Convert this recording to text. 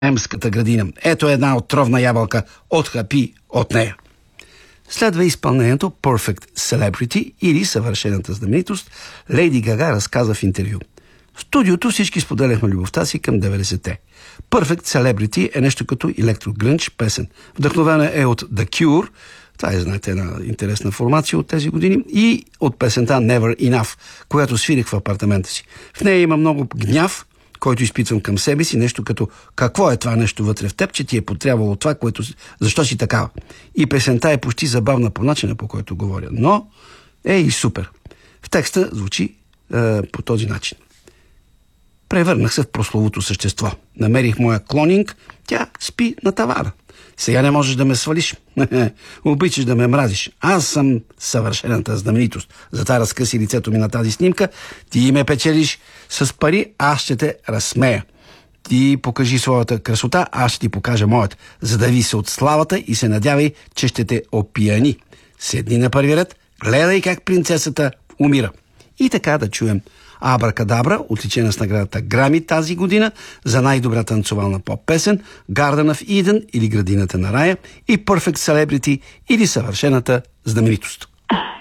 Емската градина. Ето една отровна ябълка от хапи от нея. Следва изпълнението Perfect Celebrity или съвършената знаменитост. Лейди Гага разказа в интервю. В студиото всички споделяхме любовта си към 90-те. Perfect Celebrity е нещо като електрогрънч песен. Вдъхновена е от The Cure, това е, знаете, една интересна формация от тези години, и от песента Never Enough, която свирих в апартамента си. В нея има много гняв, който изпитвам към себе си, нещо като какво е това нещо вътре в теб, че ти е потрябвало това, което... защо си такава. И песента е почти забавна по начина, по който говоря, но е и супер. В текста звучи по този начин. Превърнах се в прословото същество. Намерих моя клонинг, тя спи на тавана. Сега не можеш да ме свалиш. Обичаш да ме мразиш. Аз съм съвършената знаменитост. Затова разкъси лицето ми на тази снимка. Ти ме печелиш с пари, аз ще те разсмея. Ти покажи своята красота, аз ще ти покажа моята. Задави се от славата и се надявай, че ще те опияни. Седни на първи ред, гледай как принцесата умира. И така да чуем Абракадабра, отличена с наградата Грами тази година за най-добра танцовална поп-песен, Garden of Eden или Градината на рая, и Perfect Celebrity или съвършената знаменитост.